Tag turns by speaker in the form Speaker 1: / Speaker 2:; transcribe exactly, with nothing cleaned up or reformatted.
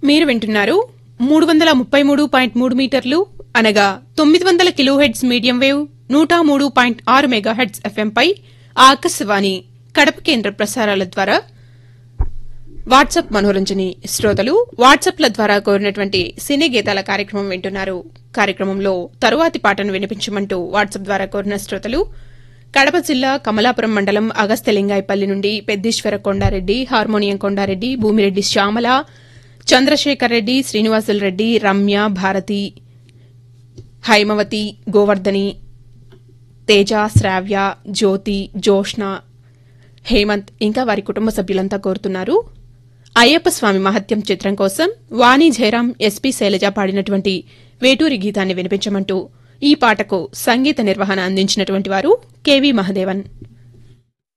Speaker 1: మీరు వింటున్నారు మూడు వందల ముప్పై మూడు పాయింట్ మూడు మీటర్లు అనగా తొమ్మిది వందల కిలోహెర్ట్జ్ మీడియం వేవ్ నూట మూడు పాయింట్ ఆరు మెగాహెర్ట్జ్ ఎఫ్ఎంపై ఆకాశవాణి కడప కేంద్ర ప్రసారాల ద్వారా వాట్సాప్ మనోరంజని శ్రోతలు వాట్సాప్ల ద్వారా కోరినటువంటి సినీ గీతాల కార్యక్రమం వింటున్నారు. కార్యక్రమంలో తరువాతి పాటను వినిపించమంటూ వాట్సాప్ ద్వారా కోరిన శ్రోతలు కడప జిల్లా కమలాపురం మండలం అగస్త్యలింగాయపల్లి నుండి పెద్దేశ్వర కొండారెడ్డి, హార్మోనియం కొండారెడ్డి, భూమిరెడ్డి శ్యామల, చంద్రశేఖర్ రెడ్డి, శ్రీనివాసులు రెడ్డి, రమ్య, భారతి, హైమవతి, గోవర్ధని, తేజ, శ్రావ్య, జ్యోతి, జోష్న, హేమంత్ ఇంకా వారి కుటుంబ సభ్యులంతా కోరుతున్నారు. అయ్యప్ప స్వామి మహత్యం చిత్రం కోసం వాణి జయరాం, ఎస్పీ శైలజ పాడినటువంటి వేటూరి గీతాన్ని వినిపించమంటూ ఈ పాటకు సంగీత నిర్వహణ అందించినటువంటి వారు కెవి మహదేవన్.